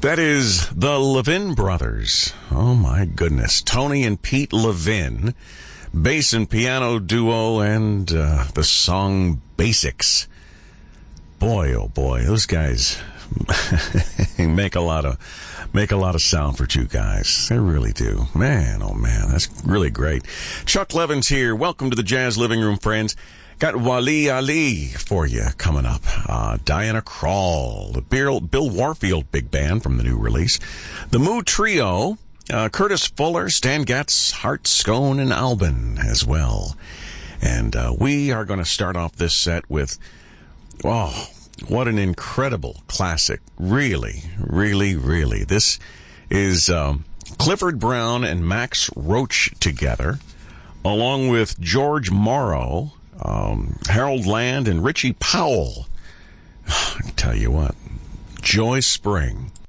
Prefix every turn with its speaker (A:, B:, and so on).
A: That is the Levin Brothers. Oh, my goodness. Tony and Pete Levin, bass and piano duo, and the song Basics. Boy, oh boy, those guys make a lot of sound for two guys. They really do. Man, oh man, that's really great. Chuck Levin's here. Welcome to the Jazz Living Room, friends. Got Wali Ali for you coming up. Diana Krall, the Bill Warfield Big Band from the new release. The Moo Trio, Curtis Fuller, Stan Getz, Hart Scone, and Albin as well. And we are going to start off this set with, oh, what an incredible classic. Really, really, really. This is Clifford Brown and Max Roach together, along with George Morrow, Harold Land, and Richie Powell. I tell you what, Joy Spring.